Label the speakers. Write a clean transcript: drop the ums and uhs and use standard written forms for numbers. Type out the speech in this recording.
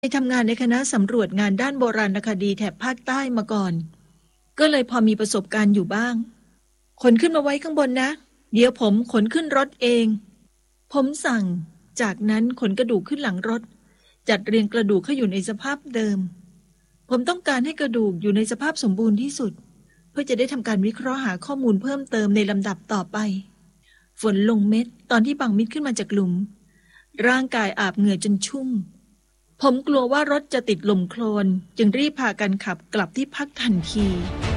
Speaker 1: ไปทำงานในคณะสำรวจงานด้านโบราณคดีแถบภาคใต้มาก่อนก็เลยพอมีประสบการณ์อยู่บ้างขนขึ้นมาไว้ข้างบนนะเดี๋ยวผมขนขึ้นรถเองผมสั่งจากนั้นขนกระดูกขึ้นหลังรถจัดเรียงกระดูกให้อยู่ในสภาพเดิมผมต้องการให้กระดูกอยู่ในสภาพสมบูรณ์ที่สุดเพื่อจะได้ทำการวิเคราะห์หาข้อมูลเพิ่มเติมในลำดับต่อไปฝนลงเม็ดตอนที่บังมิดขึ้นมาจากหลุมร่างกายอาบเหงื่อจนชุ่มผมกลัวว่ารถจะติดลมโคลนจึงรีบพากันขับกลับที่พักทันที